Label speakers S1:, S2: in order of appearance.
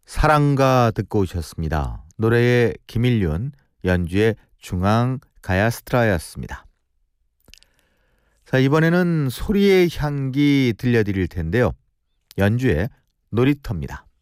S1: 사랑가 듣고 오셨습니다. 노래의 김일륜, 연주의 중앙가야스트라였습니다. 자, 이번에는 소리의 향기 들려드릴 텐데요. 연주의 놀이터입니다.